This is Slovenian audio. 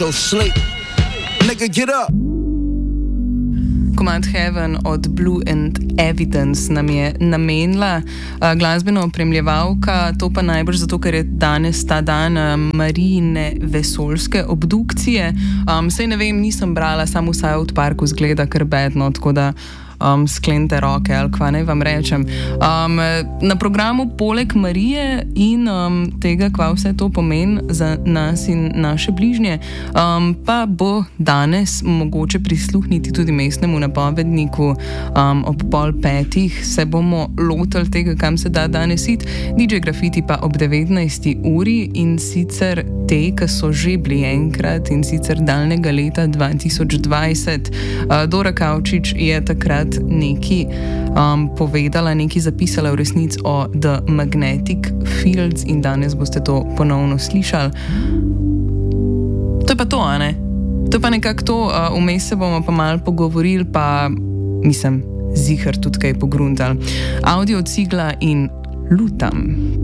Command Heaven od Blue and Evidence nam je namenila glasbena opremljevalka, to pa najbrž zato, ker je danes ta dan Marijine vesoljske obdukcije. Sej ne vem, nisem brala, samo vsaj od parku zgleda kar bedno, tako da sklenite roke, ali kva naj vam rečem. Na programu poleg Marije in tega, kva vse to pomeni za nas in naše bližnje, pa bo danes mogoče prisluhniti tudi mestnemu napovedniku. Ob 4:30 se bomo lotili tega, kam se da danes iti. DJ Grafiti pa ob 19. uri in sicer te, ki so že bili enkrat in sicer daljnega leta 2020. Dora Kavčič je takrat nekaj povedala, nekaj zapisala v resnici o The Magnetic Fields in danes boste to ponovno slišali. To je pa to, a ne? To je pa nekako to, vmes se bomo pa malo pogovorili, pa mislim, ziher tudi kaj pogruntali. Audio Cigla in Lutam.